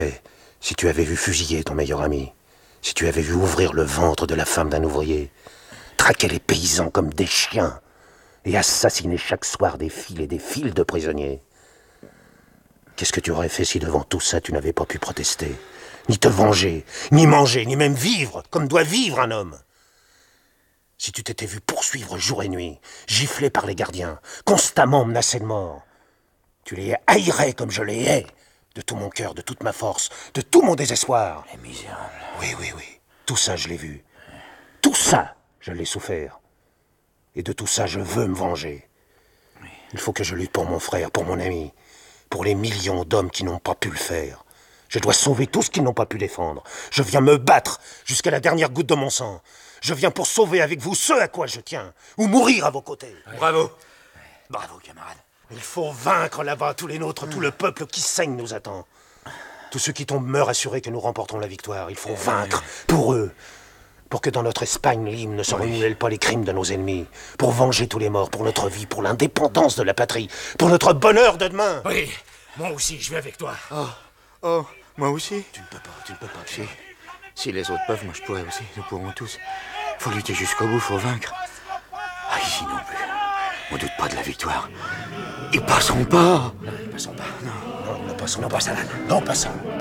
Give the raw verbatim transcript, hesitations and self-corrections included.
Si tu avais vu fusiller ton meilleur ami, si tu avais vu ouvrir le ventre de la femme d'un ouvrier, traquer les paysans comme des chiens et assassiner chaque soir des fils et des fils de prisonniers, qu'est-ce que tu aurais fait si devant tout ça tu n'avais pas pu protester, ni te venger, ni manger, ni même vivre comme doit vivre un homme? Si tu t'étais vu poursuivre jour et nuit, giflé par les gardiens, constamment menacé de mort, tu les haïrais comme je les hais, de tout mon cœur, de toute ma force, de tout mon désespoir. Les misérables. Oui, oui, oui. Tout ça, je l'ai vu. Tout ça, je l'ai souffert. Et de tout ça, je veux me venger. Oui. Il faut que je lutte pour mon frère, pour mon ami, pour les millions d'hommes qui n'ont pas pu le faire. Je dois sauver tous qu'ils n'ont pas pu défendre. Je viens me battre jusqu'à la dernière goutte de mon sang. Je viens pour sauver avec vous ceux à quoi je tiens, ou mourir à vos côtés. Oui. Bravo. Oui. Bravo, camarade. Il faut vaincre là-bas tous les nôtres, tout le peuple qui saigne nous attend. Tous ceux qui tombent meurent assurés que nous remportons la victoire. Il faut vaincre pour eux, pour que dans notre Espagne libre ne se oui. renouvellent pas les crimes de nos ennemis, pour venger tous les morts, pour notre vie, pour l'indépendance de la patrie, pour notre bonheur de demain. Oui, moi aussi, je vais avec toi. Oh, oh, moi aussi. Tu ne peux pas, tu ne peux pas. Si, si les autres peuvent, moi je pourrais aussi. Nous pourrons tous. Faut lutter jusqu'au bout, faut vaincre. Ah, ici non plus. On doute pas de la victoire. Ils passeront pas. Non, ils passeront pas. Non, non, ne passons non, pas. pas ça. Non, pas ça.